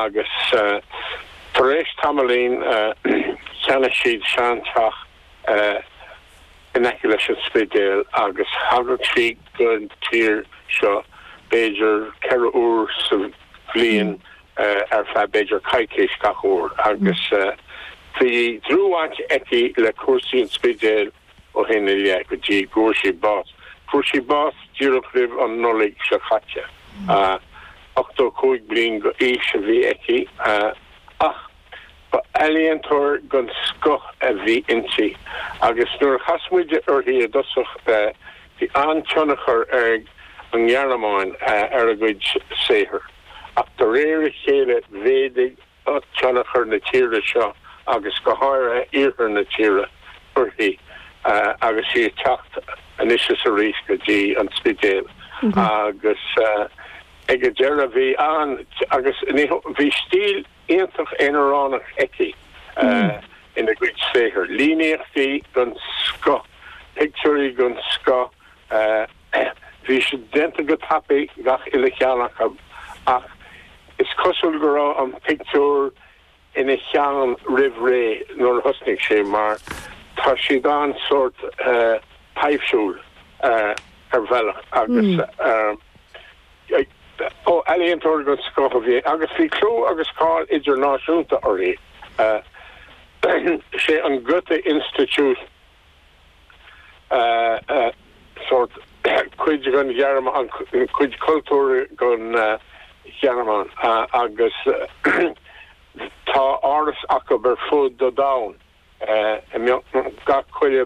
agus Taréis Tamalín cheanna siad seanteach in leis an spidéal agus hagad trí gon tír seo Beiidir ceithre úr sa bhliain fe Beiidir caiicéis gach úr agus bhí drúhaint eici le cuasaí an spidéal ó hinna le go dtí Gúrsaí Bás. Gúrsaí Bás díreach libh an nulaigh se chatte. 8 bliain go éise bhí eici ach ba eilíontóir gon scoth a bhí intí agus nuair chasmuide orthaí a dosach bhí antionachar an ghearramáin ar a gcuid séhir. Ach do réir chéile bhédig antionachar na tíre seo agus go háire iarthar na tíre orthaí agus sí teacht aníos a rís go dtí an spidéal agus ag a dearra bhí an agus bhí stíl éintach éanaránach eici ina gcuid séhir. Líneachtaí gon sco, picturí gon sco, bhí sé denta go tapaí gach ile cheannach ach is cosúil go rá an pictúr ina cheann ribh ré nóair thusnig sé mar tá siad an sort taobhsúil ar bhealach agus eilíontóir gon sco a bhí agus bhí clú agus cáil idirnáisiúnta orthaí sé an Goethe Institute sort cuid gon ghearrama an cuid cultúr gon ghearraman agus tá áras acu bar fud do dain ga chuile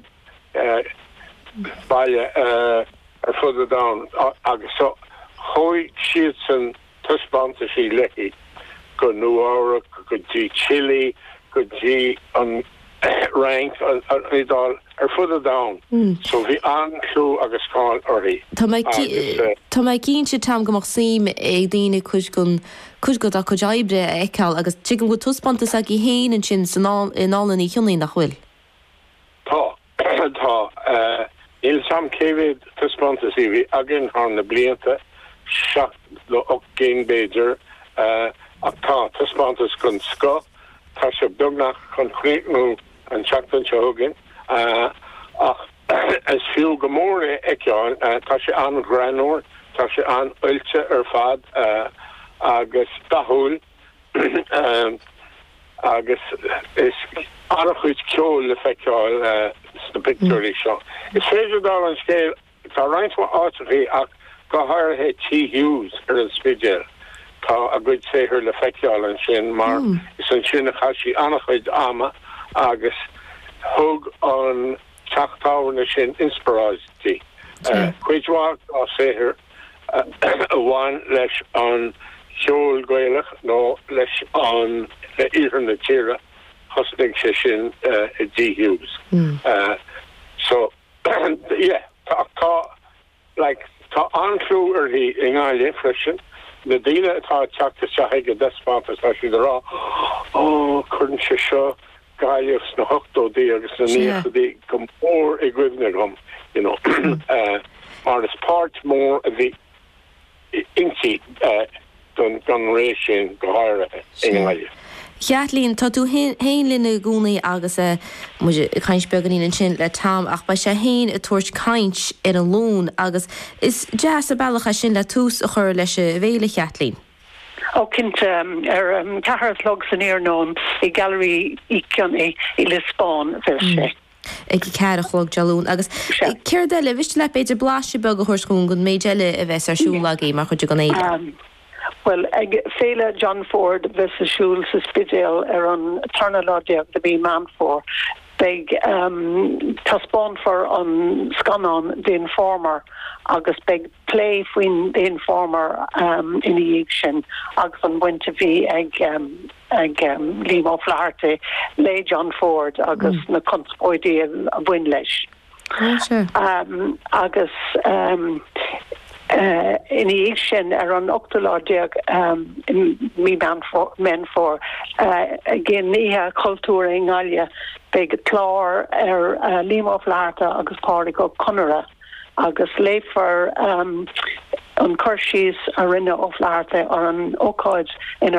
baile ar fud do dain agus so chuig siad san tuspáanta sí leí go nuára go dtí Chile go dtí an rank idál ar fud a dain. So bhí anlú agus cáil orthaí. Tá mé cínte tam gomach sim ag daoine chuid go a chuid éibre eiceáil agus tu go tuspáanta a í héin an sin in álan í chiúnaí nach bhfuil. Tá il sam céhid tuspáanta sí bhí agin há na blianta 7 le 8 Beiidir ach tá tuspáantas gon sco tá sé beagnach chun chríicnú an seachtain se thugann ach as fiú go mór eiceáin tá sé an granúir tá sé an uilte ar fad agus dathúil agus is annach chuid ceol le feiceáil na picturí seo. Is féidir dá an scéil tá roiintme áitirí ach go háirthe T. Hughes ar an spidéal tá a gcuid séhir le feiceáil an sin mar is an sin a chaisí annach chuid ama agus thug an teachtáhanna sin inspirátí. Cuidhá á séhir a bhain leis an cheol gaelach nó leis an iarthar na tíre thusnig sé sin D. Hughes. So yeah, tá anlú orthaí in gáile freisin na daoine atá teachta se go despátas a si rá chuann sé seo gaiilehs na 8 agus na 9 go mór i gcuimhne gom mar is páirt mór a bhí intí don rééis sin go háirithe in gáile. Cheatlín, tá tú héin linne gúnaí agus chaint beganí an sin le tam ach ba sé héin a tuairt caint ar an lún agus is jazz a bailach sin le tús a chur leis a bhéile cheatlín. Kint cehartlog san éarnón I gallery icon I Lisbon ver sé. Ag cearachlog jalún agus ceir deile bhís le beidir blaise beg a thuircún gon méideile a bheits ar siúlagaí mar chuide gan éile. Well, ag féile John Ford vis a siúl sa spidéal ar an tarnalóideach de bhí man for. Beg taspon for an scannon the informer agus beg play when the informer in the action agus an went to be ag Limo Flaherty le John Ford agus na conspoidi a win leis. Agus in the action ar an octolóideach mi men for again níhe cultúra in Galia beg chlár ar Limo Flaherty agus páirigh go Conora agus léifar an chuirsís a rinne ó Flaherty ar an ócáid in